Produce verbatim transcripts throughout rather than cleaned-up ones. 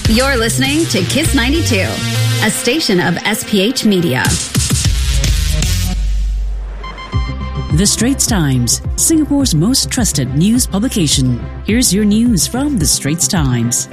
You're listening to Kiss ninety-two, a station of S P H Media. The Straits Times, Singapore's most trusted news publication. Here's your news from The Straits Times.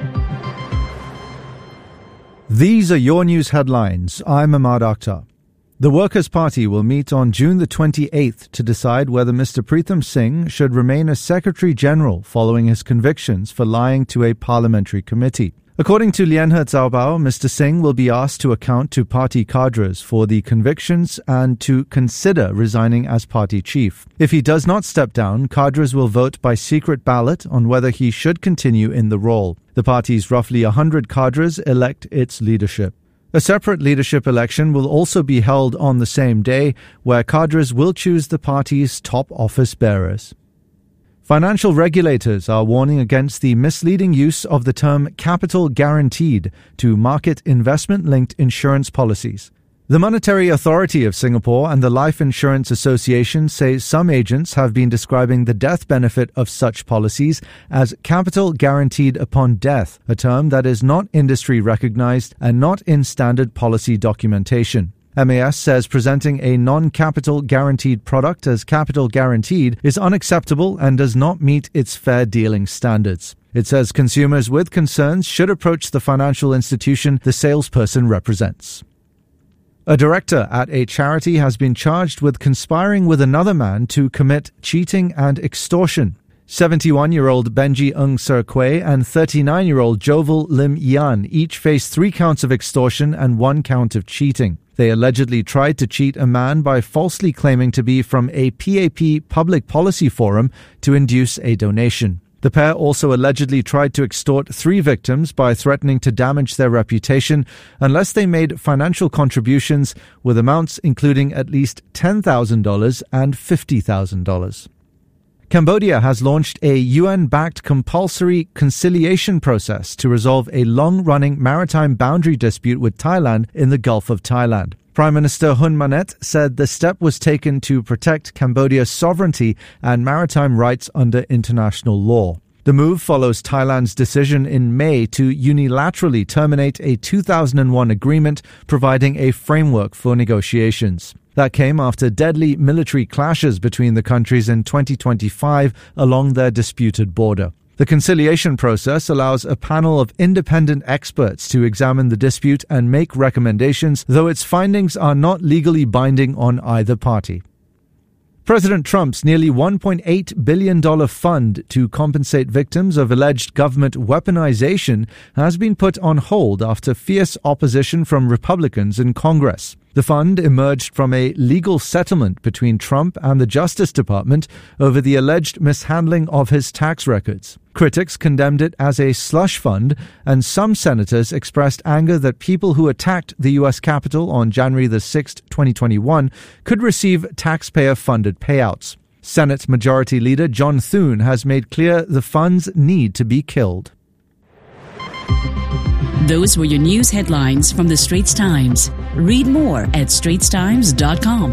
These are your news headlines. I'm Ahmad Akhtar. The Workers' Party will meet on June the twenty-eighth to decide whether Mister Pritham Singh should remain as Secretary-General following his convictions for lying to a parliamentary committee. According to Lianhe Zaobao, Mister Singh will be asked to account to party cadres for the convictions and to consider resigning as party chief. If he does not step down, cadres will vote by secret ballot on whether he should continue in the role. The party's roughly one hundred cadres elect its leadership. A separate leadership election will also be held on the same day, where cadres will choose the party's top office bearers. Financial regulators are warning against the misleading use of the term capital guaranteed to market investment-linked insurance policies. The Monetary Authority of Singapore and the Life Insurance Association say some agents have been describing the death benefit of such policies as capital guaranteed upon death, a term that is not industry recognized and not in standard policy documentation. M A S says presenting a non-capital guaranteed product as capital guaranteed is unacceptable and does not meet its fair dealing standards. It says consumers with concerns should approach the financial institution the salesperson represents. A director at a charity has been charged with conspiring with another man to commit cheating and extortion. seventy-one-year-old Benji Ng Ser Kway and thirty-nine-year-old Jovel Lim Yan each face three counts of extortion and one count of cheating. They allegedly tried to cheat a man by falsely claiming to be from a P A P public policy forum to induce a donation. The pair also allegedly tried to extort three victims by threatening to damage their reputation unless they made financial contributions, with amounts including at least ten thousand dollars and fifty thousand dollars. Cambodia has launched a U N-backed compulsory conciliation process to resolve a long-running maritime boundary dispute with Thailand in the Gulf of Thailand. Prime Minister Hun Manet said the step was taken to protect Cambodia's sovereignty and maritime rights under international law. The move follows Thailand's decision in May to unilaterally terminate a two thousand one agreement providing a framework for negotiations. That came after deadly military clashes between the countries in twenty twenty-five along their disputed border. The conciliation process allows a panel of independent experts to examine the dispute and make recommendations, though its findings are not legally binding on either party. President Trump's nearly one point eight billion dollars fund to compensate victims of alleged government weaponization has been put on hold after fierce opposition from Republicans in Congress. The fund emerged from a legal settlement between Trump and the Justice Department over the alleged mishandling of his tax records. Critics condemned it as a slush fund, and some senators expressed anger that people who attacked the U S Capitol on January the sixth, twenty twenty-one, could receive taxpayer-funded payouts. Senate Majority Leader John Thune has made clear the funds need to be killed. Those were your news headlines from The Straits Times. Read more at straits times dot com.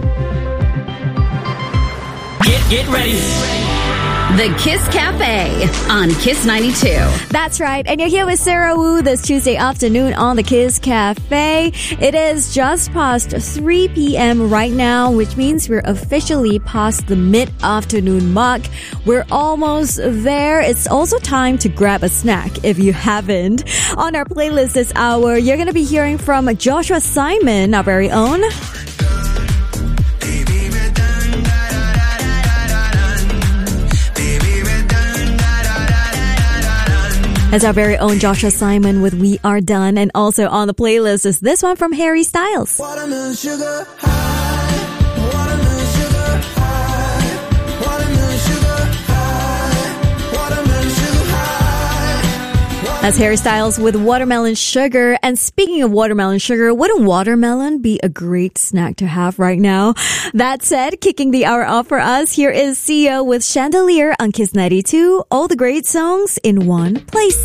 Get, get ready. The Kiss Cafe on Kiss ninety-two. That's right. And you're here with Sarah Wu this Tuesday afternoon on the Kiss Cafe. It is just past three p.m. right now, which means we're officially past the mid-afternoon mark. We're almost there. It's also time to grab a snack if you haven't. On our playlist this hour, you're going to be hearing from Joshua Simon, our very own. As our very own Joshua Simon with We Are Done. And also on the playlist is this one from Harry Styles. Watermelon sugar high, watermelon sugar high, watermelon sugar high, watermelon sugar high. That's Harry Styles with Watermelon Sugar. And speaking of watermelon sugar, wouldn't watermelon be a great snack to have right now? That said, kicking the hour off for us, here is C E O with Chandelier on Kiss ninety-two. All the great songs in one place.